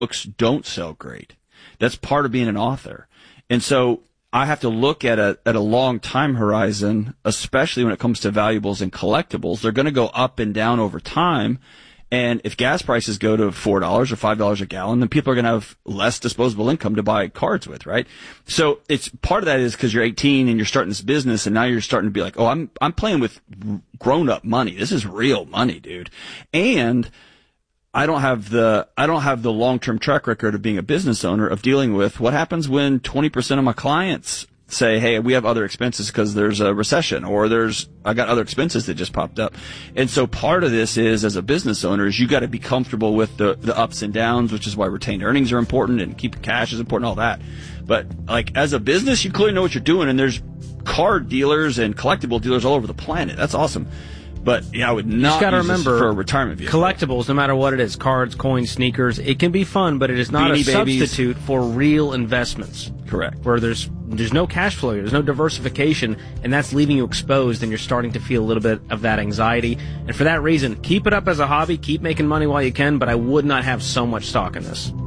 books don't sell great. That's part of being an author. And so I have to look at a long time horizon, especially when it comes to valuables and collectibles. They're going to go up and down over time. And if gas prices go to $4 or $5 a gallon, then people are going to have less disposable income to buy cards with, right? So it's part of that is because you're 18 and you're starting this business, and now you're starting to be like, oh, I'm playing with grown up money. This is real money, dude. And I don't have the long-term track record of being a business owner of dealing with what happens when 20% of my clients say, hey, we have other expenses because there's a recession, or I got other expenses that just popped up. And so part of this is, as a business owner, is you got to be comfortable with the ups and downs, which is why retained earnings are important and keeping cash is important, all that. But like as a business, you clearly know what you're doing, and there's card dealers and collectible dealers all over the planet. That's awesome. But yeah, I would not use this for a retirement vehicle. Collectibles, no matter what it is, cards, coins, sneakers, it can be fun, but it is not a substitute for real investments. Correct. Where there's no cash flow, there's no diversification, and that's leaving you exposed, and you're starting to feel a little bit of that anxiety. And for that reason, keep it up as a hobby, keep making money while you can, but I would not have so much stock in this.